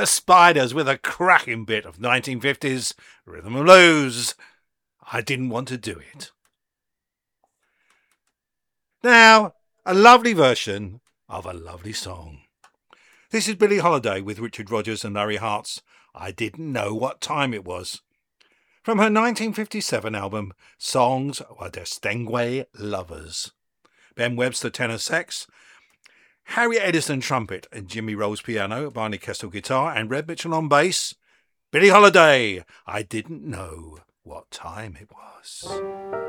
The Spiders with a cracking bit of 1950s rhythm and blues. I didn't want to do it. Now, a lovely version of a lovely song. This is Billie Holiday with Richard Rodgers and Larry Hart's I Didn't Know What Time It Was, from her 1957 album Songs of Distinguished Lovers. Ben Webster tenor sax, Harry Edison trumpet and Jimmy Rolls piano, Barney Kessel guitar and Red Mitchell on bass. Billie Holiday, I Didn't Know What Time It Was.